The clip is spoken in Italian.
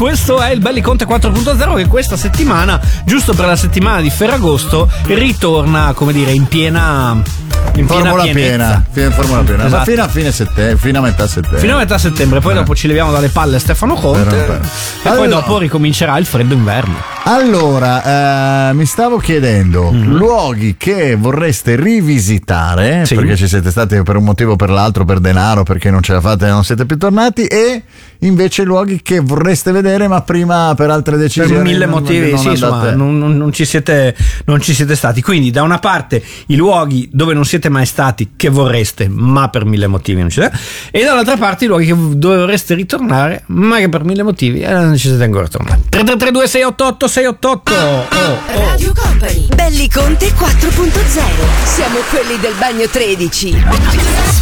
questo è il Belli Conte 4.0 che questa settimana, giusto per la settimana di Ferragosto, ritorna, come dire, in piena formula piena. Esatto. Ma fino a metà settembre. Fino a metà settembre, poi dopo ci leviamo dalle palle Stefano Conte e poi dopo ricomincerà il freddo inverno. Allora, mi stavo chiedendo luoghi che vorreste rivisitare, sì, perché ci siete stati per un motivo o per l'altro, per denaro, perché non ce la fate e non siete più tornati, e invece luoghi che vorreste vedere ma prima per altre decisioni. Per mille motivi, sì, insomma, non ci siete stati. Quindi da una parte i luoghi dove non siete mai stati che vorreste ma per mille motivi non ci siete, e dall'altra parte i luoghi dove vorreste ritornare ma che per mille motivi non ci siete ancora tornati. 333 688 688. Radio Company, Belli Conte 4.0. Siamo quelli del bagno 13.